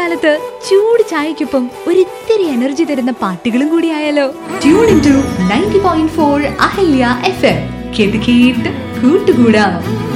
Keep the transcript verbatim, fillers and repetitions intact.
മഴക്കാലത്ത് ചൂട് ചായക്കൊപ്പം ഒരിത്തിരി എനർജി തരുന്ന പാട്ടുകളും കൂടി ആയാലോ? Tune in to ninety point four Ahalya F M. കേട്ട് കേട്ട് കൂട്ടുകൂടാം.